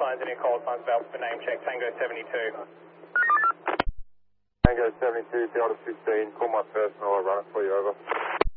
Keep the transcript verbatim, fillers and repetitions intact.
signs and your call signs available for name check. Tango seventy-two. Tango seventy-two, Delta fifteen, call my personal, I'll run it for you, over.